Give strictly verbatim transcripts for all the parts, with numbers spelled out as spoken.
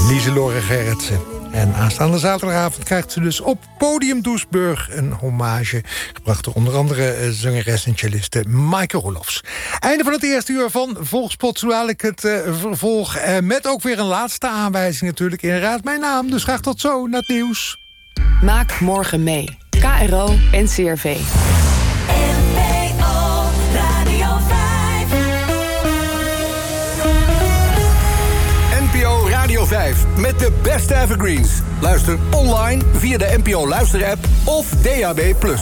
Lieselore Gerritsen. En aanstaande zaterdagavond krijgt ze dus op Podium Doesburg een hommage, gebracht door onder andere zangeres en celliste Maaike Roelofs. Einde van het eerste uur van Volkspot, zo dadelijk het uh, vervolg. Uh, met ook weer een laatste aanwijzing natuurlijk in Raad Mijn Naam. Dus graag tot zo naar het nieuws. Maak morgen mee. K R O en C R V. N P O Radio vijf met de beste evergreens. Luister online via de N P O Luister-app of D A B plus.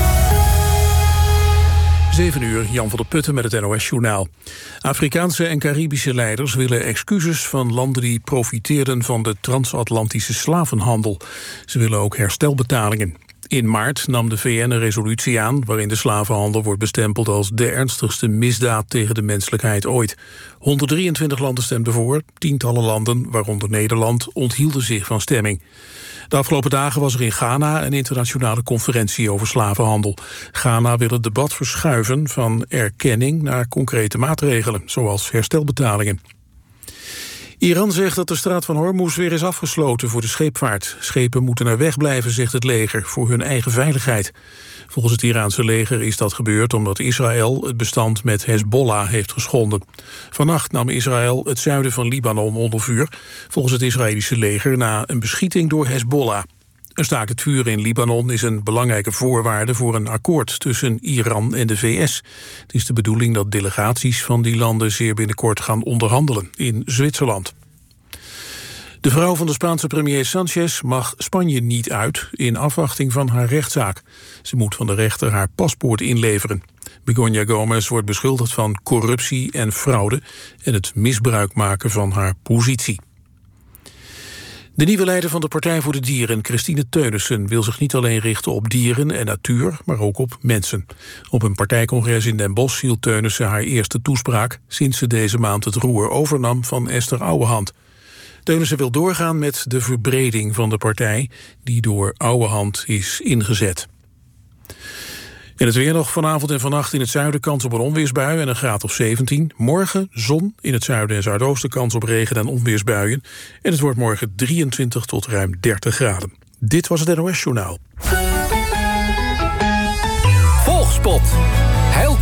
zeven uur, Jan van der Putten met het N O S-journaal. Afrikaanse en Caribische leiders willen excuses van landen die profiteerden van de transatlantische slavenhandel. Ze willen ook herstelbetalingen. In maart nam de V N een resolutie aan waarin de slavenhandel wordt bestempeld als de ernstigste misdaad tegen de menselijkheid ooit. honderddrieëntwintig landen stemden voor, tientallen landen, waaronder Nederland, onthielden zich van stemming. De afgelopen dagen was er in Ghana een internationale conferentie over slavenhandel. Ghana wil het debat verschuiven van erkenning naar concrete maatregelen, zoals herstelbetalingen. Iran zegt dat de straat van Hormuz weer is afgesloten voor de scheepvaart. Schepen moeten naar weg blijven, zegt het leger, voor hun eigen veiligheid. Volgens het Iraanse leger is dat gebeurd omdat Israël het bestand met Hezbollah heeft geschonden. Vannacht nam Israël het zuiden van Libanon onder vuur, volgens het Israëlische leger na een beschieting door Hezbollah. Een staakt het vuren in Libanon is een belangrijke voorwaarde voor een akkoord tussen Iran en de V S. Het is de bedoeling dat delegaties van die landen zeer binnenkort gaan onderhandelen in Zwitserland. De vrouw van de Spaanse premier Sanchez mag Spanje niet uit in afwachting van haar rechtszaak. Ze moet van de rechter haar paspoort inleveren. Begoña Gómez wordt beschuldigd van corruptie en fraude en het misbruik maken van haar positie. De nieuwe leider van de Partij voor de Dieren, Christine Teunissen, wil zich niet alleen richten op dieren en natuur, maar ook op mensen. Op een partijcongres in Den Bosch hield Teunissen haar eerste toespraak sinds ze deze maand het roer overnam van Esther Ouwehand. Teunissen wil doorgaan met de verbreding van de partij die door Ouwehand is ingezet. En het weer nog vanavond en vannacht in het zuiden kans op een onweersbui en een graad of zeventien. Morgen zon, in het zuiden en zuidoosten kans op regen- en onweersbuien. En het wordt morgen drieëntwintig tot ruim dertig graden. Dit was het N O S-journaal. Volkspot.